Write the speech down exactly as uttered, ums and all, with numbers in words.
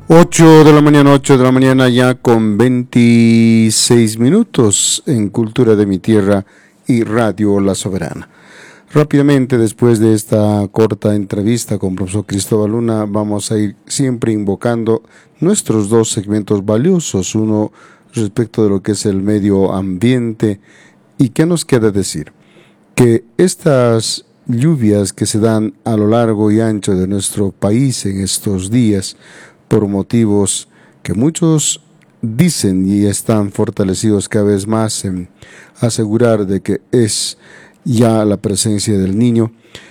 Ocho de la mañana, ocho de la mañana ya con veintiséis minutos en Cultura de mi Tierra y Radio La Soberana. Rápidamente, después de esta corta entrevista con el profesor Cristóbal Luna, vamos a ir siempre invocando nuestros dos segmentos valiosos, uno respecto de lo que es el medio ambiente. ¿Y qué nos queda decir? Que estas lluvias que se dan a lo largo y ancho de nuestro país en estos días, por motivos que muchos dicen y están fortalecidos cada vez más en asegurar de que es ya la presencia del niño,